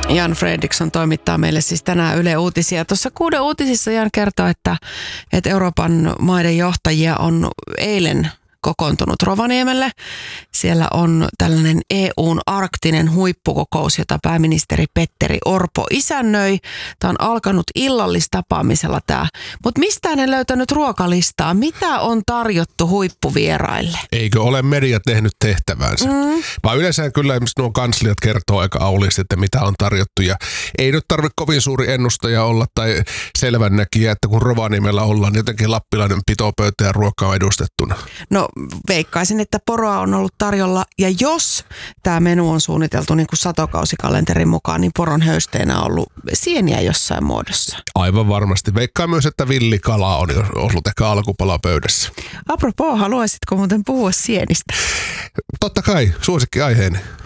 Jan Fredriksson toimittaa meille siis tänään Yle Uutisia. Tuossa 6 uutisissa Jan kertoo, että Euroopan maiden johtajia on eilen kokoontunut Rovaniemelle. Siellä on tällainen EUn arktinen huippukokous, jota pääministeri Petteri Orpo isännöi. Tämä on alkanut illallistapaamisella tämä. Mutta mistään en löytänyt ruokalistaa. Mitä on tarjottu huippuvieraille? Eikö ole media tehnyt tehtävänsä? Vaan yleensä kyllä esimerkiksi nuo kansliat kertoo aika auliisti, että mitä on tarjottu. Ja ei nyt tarvitse kovin suuri ennustaja olla tai selvännäkijä, että kun Rovaniemellä ollaan, niin jotenkin lappilainen pitopöytä ja ruoka on edustettuna. No veikkaisin, että poroa on ollut tarjolla, ja jos tämä menu on suunniteltu niin kuin satokausikalenterin mukaan, niin poron höysteenä on ollut sieniä jossain muodossa. Aivan varmasti. Veikkaa myös, että villikala on ollut ehkä alkupala pöydässä. Apropos, haluaisitko muuten puhua sienistä? Totta kai, suosikki aiheeni.